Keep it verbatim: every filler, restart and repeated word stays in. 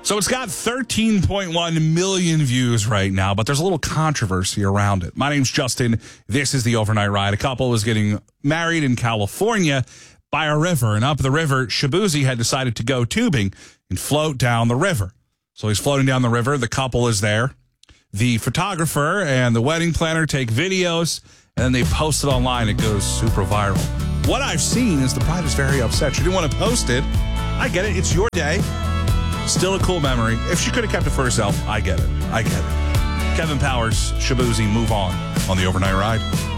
So it's got thirteen point one million views right now, but there's a little controversy around it. My name's Justin. This is the Overnight Ride. A couple was getting married in California by a river, and up the river, Shaboozey had decided to go tubing and float down the river. So he's floating down the river. The couple is there. The photographer and the wedding planner take videos, and then they post it online. It goes super viral. What I've seen is the bride is very upset. She didn't want to post it. I get it. It's your day. Still a cool memory. If she could have kept it for herself, I get it. I get it. Kevin Powers, Shaboozey, move on on the Overnight Ride.